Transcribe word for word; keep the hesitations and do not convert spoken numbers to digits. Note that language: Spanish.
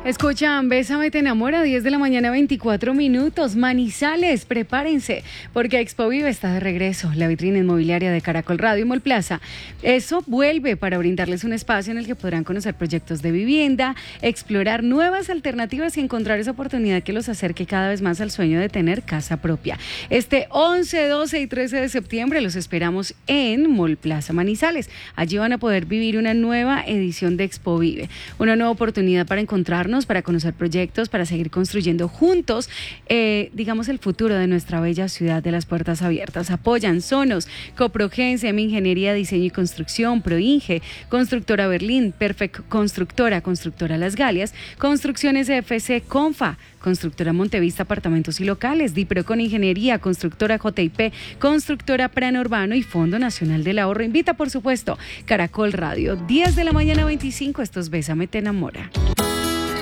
Escuchan, Bésame te enamora, diez de la mañana, veinticuatro minutos. Manizales, prepárense, porque Expo Vive está de regreso. La vitrina inmobiliaria de Caracol Radio y Molplaza. Eso vuelve para brindarles un espacio en el que podrán conocer proyectos de vivienda, explorar nuevas alternativas y encontrar esa oportunidad que los acerque cada vez más al sueño de tener casa propia. Este once, doce y trece de septiembre los esperamos en Molplaza Manizales. Allí van a poder vivir una nueva edición de Expo Vive, una nueva oportunidad para encontrarnos, para conocer proyectos, para seguir construyendo juntos, eh, digamos, el futuro de nuestra bella ciudad de las puertas abiertas. Apoyan Sonos, Coprogen, Semi Ingeniería, Diseño y Construcción, Proinge, Constructora Berlín, Perfect Constructora, Constructora Las Galias, Construcciones F C, Confa, Constructora Montevista, Apartamentos y Locales, Dipro con Ingeniería, Constructora J I P, Constructora Plan Urbano y Fondo Nacional del Ahorro. Invita, por supuesto, Caracol Radio, diez de la mañana, veinticinco. Esto es Bésame te enamora.